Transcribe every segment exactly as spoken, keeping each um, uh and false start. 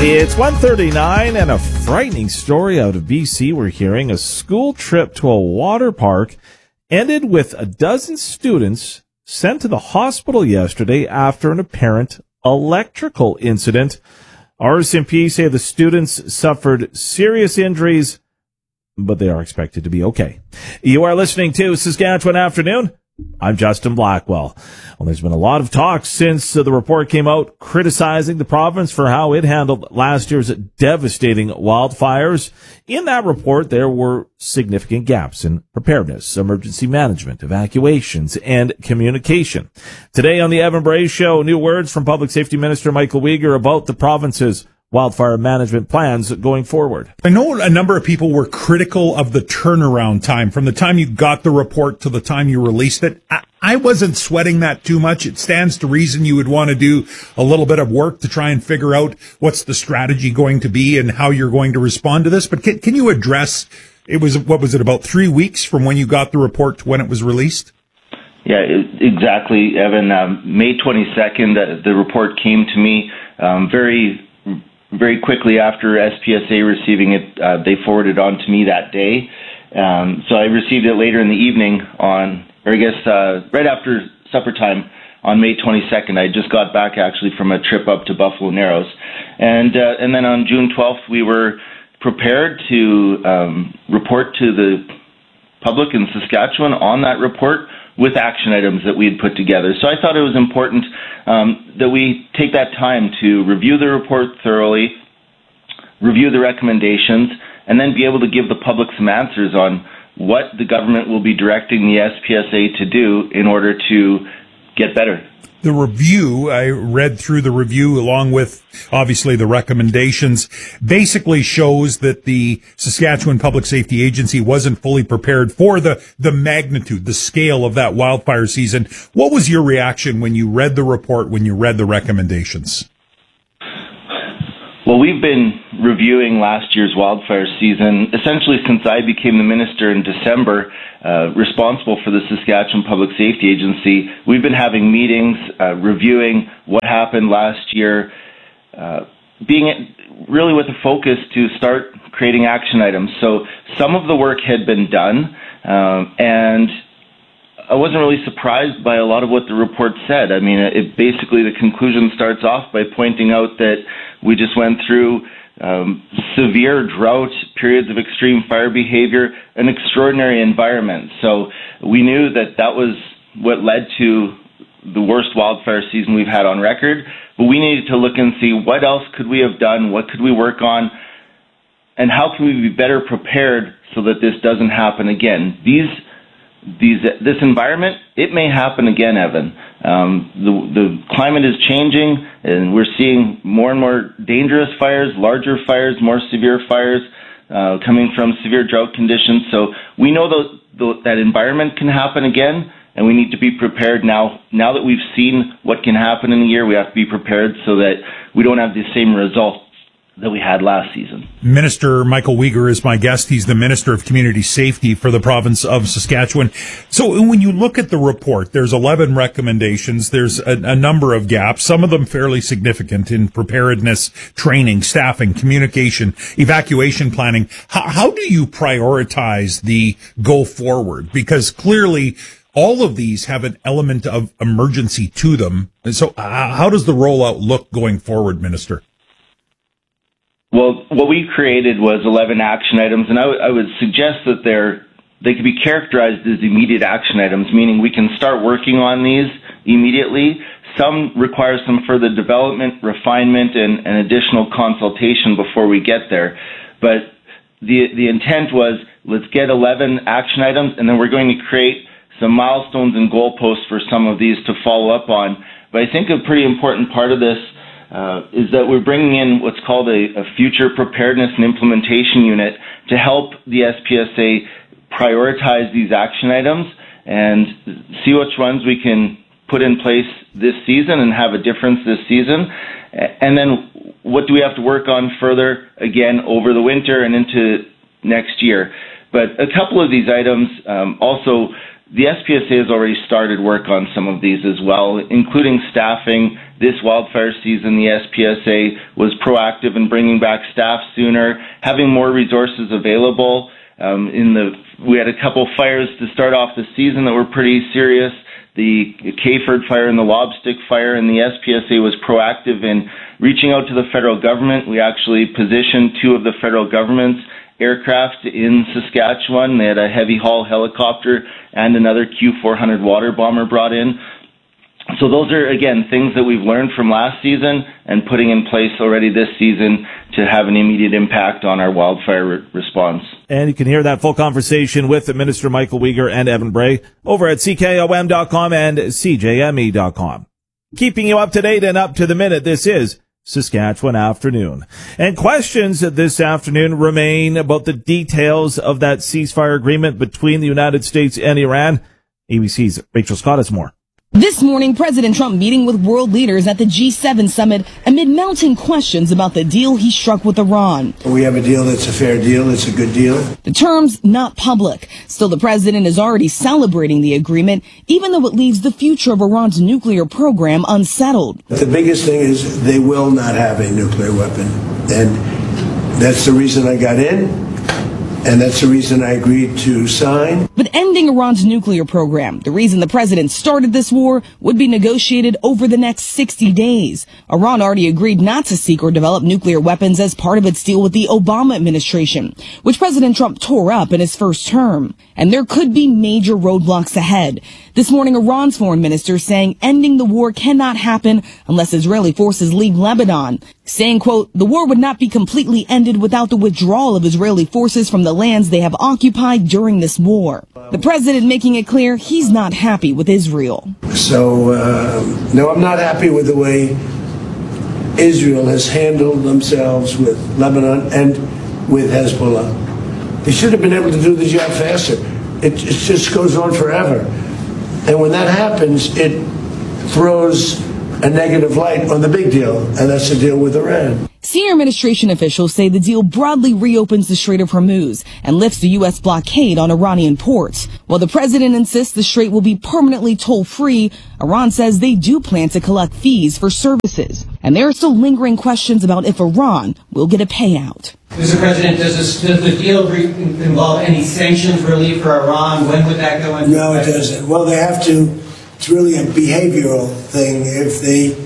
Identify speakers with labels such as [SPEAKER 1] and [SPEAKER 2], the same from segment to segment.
[SPEAKER 1] It's one thirty-nine, and a frightening story out of B C we're hearing. A school trip to a water park ended with a dozen students sent to the hospital yesterday after an apparent electrical incident. R C M P say the students suffered serious injuries, but they are expected to be okay. You are listening to Saskatchewan Afternoon. I'm Justin Blackwell. Well, there's been a lot of talk since uh, the report came out criticizing the province for how it handled last year's devastating wildfires. In that report, there were significant gaps in preparedness, emergency management, evacuations, and communication. Today on the Evan Bray Show, new words from Public Safety Minister Michael Uyghur about the province's wildfire management plans going forward.
[SPEAKER 2] I know a number of people were critical of the turnaround time from the time you got the report to the time you released it. I, I wasn't sweating that too much. It stands to reason you would want to do a little bit of work to try and figure out what's the strategy going to be and how you're going to respond to this. But can, can you address, it was, what was it, about three weeks from when you got the report to when it was released?
[SPEAKER 3] Yeah, exactly, Evan. Um, May twenty-second, uh, the report came to me um, very Very quickly after S P S A receiving it. Uh, they forwarded it on to me that day. Um, so I received it later in the evening on, or I guess uh, right after supper time on May twenty-second. I just got back actually from a trip up to Buffalo Narrows. And uh, and then on June twelfth, we were prepared to um, report to the public in Saskatchewan on that report with action items that we had put together. So I thought it was important um, that we take that time to review the report thoroughly, review the recommendations, and then be able to give the public some answers on what the government will be directing the S P S A to do in order to get better.
[SPEAKER 2] The review, I read through the review along with, obviously, the recommendations, basically shows that the Saskatchewan Public Safety Agency wasn't fully prepared for the, the magnitude, the scale of that wildfire season. What was your reaction when you read the report, when you read the recommendations?
[SPEAKER 3] Well, we've been reviewing last year's wildfire season essentially since I became the minister in December, uh, responsible for the Saskatchewan Public Safety Agency. We've been having meetings, uh, reviewing what happened last year, uh, being really with a focus to start creating action items. So some of the work had been done, um, and I wasn't really surprised by a lot of what the report said. I mean, it basically, the conclusion starts off by pointing out that we just went through um, severe drought, periods of extreme fire behavior, an extraordinary environment. So we knew that that was what led to the worst wildfire season we've had on record, but we needed to look and see what else could we have done, what could we work on, and how can we be better prepared so that this doesn't happen again. These These, this environment, it may happen again, Evan. Um, the, the climate is changing, and we're seeing more and more dangerous fires, larger fires, more severe fires uh, coming from severe drought conditions. So we know those, the, that environment can happen again, and we need to be prepared now. Now that we've seen what can happen in a year, we have to be prepared so that we don't have the same results that we had last season.
[SPEAKER 2] Minister Michael Uyghur is my guest. He's the Minister of Community Safety for the province of Saskatchewan. So when you look at the report, there's eleven recommendations. There's a, a number of gaps, some of them fairly significant in preparedness, training, staffing, communication, evacuation planning. How, how do you prioritize the go forward? Because clearly all of these have an element of emergency to them. And so uh, how does the rollout look going forward, Minister?
[SPEAKER 3] Well, what we created was eleven action items, and I, w- I would suggest that they're, they could be characterized as immediate action items, meaning we can start working on these immediately. Some require some further development, refinement, and, and additional consultation before we get there. But the the intent was, let's get eleven action items, and then we're going to create some milestones and goalposts for some of these to follow up on. But I think a pretty important part of this Uh, is that we're bringing in what's called a, a future preparedness and implementation unit to help the S P S A prioritize these action items and see which ones we can put in place this season and have a difference this season. And then what do we have to work on further, again, over the winter and into next year. But a couple of these items um, also, the S P S A has already started work on some of these as well, including staffing this wildfire season, the S P S A was proactive in bringing back staff sooner, having more resources available. Um, in the, we had a couple fires to start off the season that were pretty serious. The Kayford fire and the Lobstick fire, and the S P S A was proactive in reaching out to the federal government. We actually positioned two of the federal government's aircraft in Saskatchewan. They had a heavy haul helicopter and another Q four hundred water bomber brought in. So those are, again, things that we've learned from last season and putting in place already this season to have an immediate impact on our wildfire re- response.
[SPEAKER 1] And you can hear that full conversation with Minister Michael Uyghur and Evan Bray over at C K O M dot com and C J M E dot com. Keeping you up to date and up to the minute, this is Saskatchewan Afternoon. And questions this afternoon remain about the details of that ceasefire agreement between the United States and Iran. A B C's Rachel Scott has more.
[SPEAKER 4] This morning, President Trump meeting with world leaders at the G seven summit amid mounting questions about the deal he struck with Iran.
[SPEAKER 5] We have a deal that's a fair deal. It's a good deal.
[SPEAKER 4] The terms not public. Still, the president is already celebrating the agreement, even though it leaves the future of Iran's nuclear program unsettled.
[SPEAKER 5] The biggest thing is they will not have a nuclear weapon. And that's the reason I got in. And that's the reason I agreed to sign.
[SPEAKER 4] But ending Iran's nuclear program, the reason the president started this war, would be negotiated over the next sixty days. Iran already agreed not to seek or develop nuclear weapons as part of its deal with the Obama administration, which President Trump tore up in his first term. And there could be major roadblocks ahead. This morning, Iran's foreign minister saying ending the war cannot happen unless Israeli forces leave Lebanon, saying, quote, the war would not be completely ended without the withdrawal of Israeli forces from the lands they have occupied during this war. The president making it clear he's not happy with Israel.
[SPEAKER 5] So, uh, no, I'm not happy with the way Israel has handled themselves with Lebanon and with Hezbollah. They should have been able to do the job faster. It, it just goes on forever. And when that happens, it throws a negative light on the big deal, and that's the deal with Iran.
[SPEAKER 4] Senior administration officials say the deal broadly reopens the Strait of Hormuz and lifts the U S blockade on Iranian ports. While the president insists the strait will be permanently toll-free, Iran says they do plan to collect fees for services. And there are still lingering questions about if Iran will get a payout.
[SPEAKER 6] Mister President, does, this, does the deal re- involve any sanctions relief for Iran? When would that go into
[SPEAKER 5] No, it doesn't. Well, they have to. It's really a behavioral thing. If they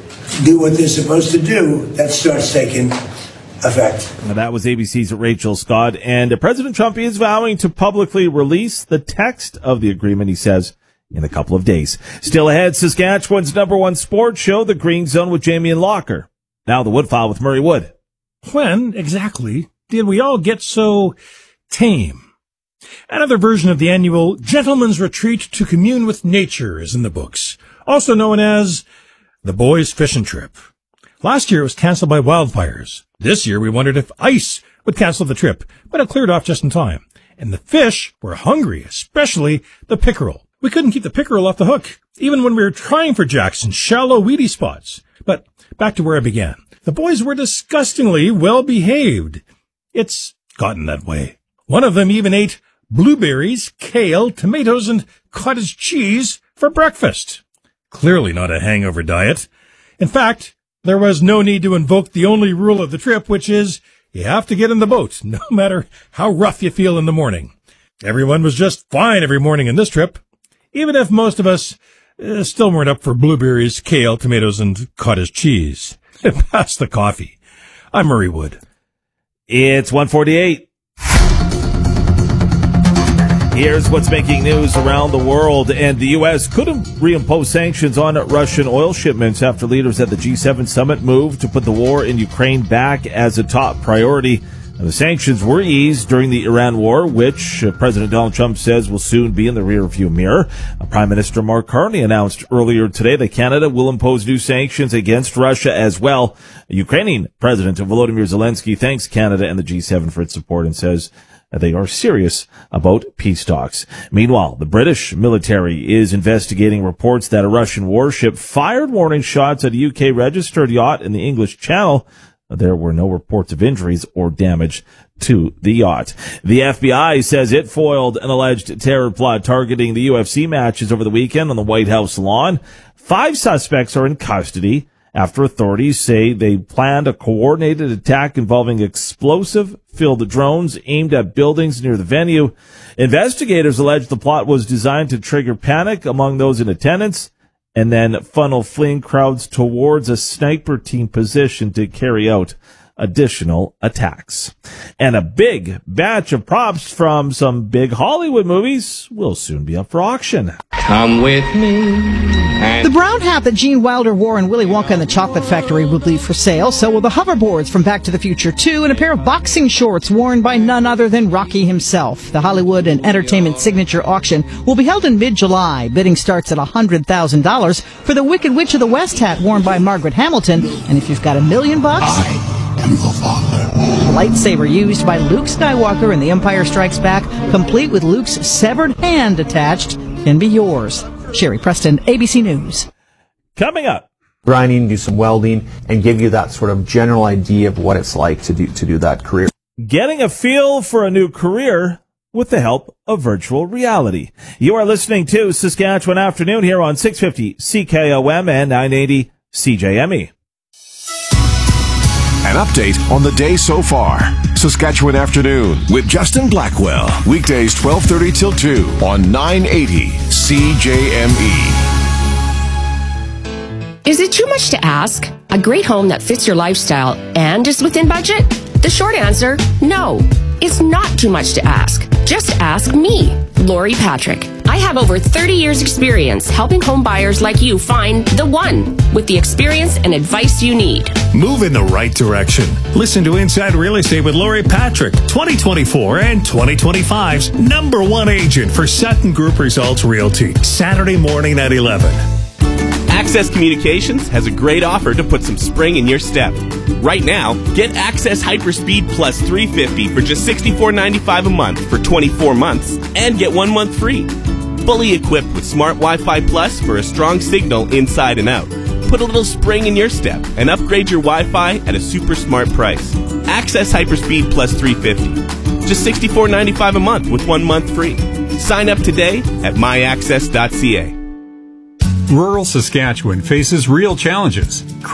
[SPEAKER 5] do what they're supposed to do, that starts taking effect.
[SPEAKER 1] Now, that was A B C's Rachel Scott. And President Trump is vowing to publicly release the text of the agreement, he says, in a couple of days. Still ahead, Saskatchewan's number one sports show, The Green Zone with Jamie and Locker. Now the Woodfile with Murray Wood.
[SPEAKER 7] When, exactly, did we all get so tame? Another version of the annual Gentleman's Retreat to Commune with Nature is in the books, also known as the Boys Fishing Trip. Last year it was canceled by wildfires. This year we wondered if ice would cancel the trip, but it cleared off just in time. And the fish were hungry, especially the pickerel. We couldn't keep the pickerel off the hook, even when we were trying for jacks in shallow, weedy spots. But back to where I began. The boys were disgustingly well behaved. It's gotten that way. One of them even ate blueberries, kale, tomatoes, and cottage cheese for breakfast. Clearly not a hangover diet. In fact, there was no need to invoke the only rule of the trip, which is you have to get in the boat, no matter how rough you feel in the morning. Everyone was just fine every morning in this trip, even if most of us uh, still weren't up for blueberries, kale, tomatoes, and cottage cheese. Pass the coffee. I'm Murray Wood.
[SPEAKER 1] It's one forty-eight. Here's what's making news around the world, and the U S could reimpose sanctions on Russian oil shipments after leaders at the G seven summit moved to put the war in Ukraine back as a top priority. And the sanctions were eased during the Iran war, which uh, President Donald Trump says will soon be in the rearview mirror. Uh, Prime Minister Mark Carney announced earlier today that Canada will impose new sanctions against Russia as well. Ukrainian President Volodymyr Zelensky thanks Canada and the G seven for its support and says they are serious about peace talks. Meanwhile, the British military is investigating reports that a Russian warship fired warning shots at a U K-registered yacht in the English Channel. There were no reports of injuries or damage to the yacht. The F B I says it foiled an alleged terror plot targeting the U F C matches over the weekend on the White House lawn. Five suspects are in custody after authorities say they planned a coordinated attack involving explosive-filled drones aimed at buildings near the venue. Investigators allege the plot was designed to trigger panic among those in attendance and then funnel fleeing crowds towards a sniper team positioned to carry out additional attacks. And a big batch of props from some big Hollywood movies will soon be up for auction.
[SPEAKER 8] Come with me.
[SPEAKER 9] The brown hat that Gene Wilder wore in Willy Wonka and the Chocolate Factory will be for sale. So will the hoverboards from Back to the Future two and a pair of boxing shorts worn by none other than Rocky himself. The Hollywood and Entertainment Signature Auction will be held in mid-July. Bidding starts at one hundred thousand dollars for the Wicked Witch of the West hat worn by Margaret Hamilton. And if you've got a million bucks...
[SPEAKER 10] I am the father.
[SPEAKER 9] A lightsaber used by Luke Skywalker in The Empire Strikes Back, complete with Luke's severed hand attached, can be yours. Sherry Preston, A B C News.
[SPEAKER 1] Coming up.
[SPEAKER 11] Grinding, do some welding, and give you that sort of general idea of what it's like to do to do that career.
[SPEAKER 1] Getting a feel for a new career with the help of virtual reality. You are listening to Saskatchewan Afternoon here on six fifty C K O M and nine eighty C J M E.
[SPEAKER 12] An update on the day so far. Saskatchewan Afternoon with Justin Blackwell. Weekdays twelve thirty till two on nine eighty C J M E.
[SPEAKER 13] Is it too much to ask? A great home that fits your lifestyle and is within budget? The short answer, no. It's not too much to ask. Just ask me, Lori Patrick. I have over thirty years experience helping home buyers like you find the one with the experience and advice you need.
[SPEAKER 14] Move in the right direction. Listen to Inside Real Estate with Lori Patrick, twenty twenty-four and twenty twenty-five's number one agent for Sutton Group Results Realty. Saturday morning at eleven.
[SPEAKER 15] Access Communications has a great offer to put some spring in your step. Right now, get Access Hyperspeed Plus three fifty for just sixty-four ninety-five a month for twenty-four months and get one month free. Fully equipped with Smart Wi-Fi Plus for a strong signal inside and out. Put a little spring in your step and upgrade your Wi-Fi at a super smart price. Access Hyperspeed Plus three fifty. Just sixty-four ninety-five a month with one month free. Sign up today at my access dot c a.
[SPEAKER 16] Rural Saskatchewan faces real challenges.